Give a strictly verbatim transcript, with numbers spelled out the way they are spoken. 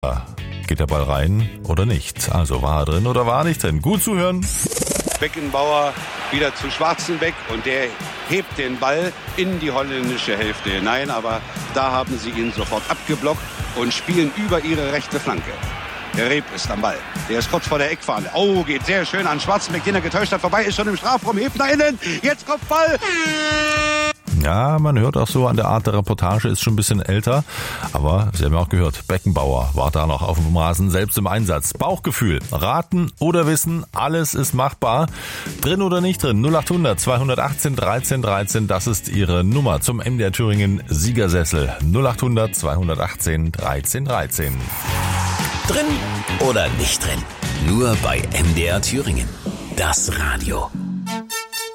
Geht der Ball rein oder nicht? Also war er drin oder war er nicht drin? Gut zuhören. Beckenbauer wieder zu Schwarzenbeck und der hebt den Ball in die holländische Hälfte hinein, aber da haben sie ihn sofort abgeblockt und spielen über ihre rechte Flanke. Der Reep ist am Ball. Der ist kurz vor der Eckfahne. Oh, geht sehr schön an Schwarzenbeck, den er getäuscht hat. Vorbei, ist schon im Strafraum, hebt nach innen. Jetzt Kopfball. Ja, man hört auch so an der Art der Reportage, ist schon ein bisschen älter. Aber Sie haben ja auch gehört, Beckenbauer war da noch auf dem Rasen, selbst im Einsatz. Bauchgefühl, raten oder wissen, alles ist machbar. Drin oder nicht drin, null acht hundert zweihundertachtzehn dreizehn dreizehn, das ist Ihre Nummer zum M D R Thüringen Siegersessel. null acht hundert zweihundertachtzehn dreizehn dreizehn. Drin oder nicht drin? Nur bei M D R Thüringen. Das Radio.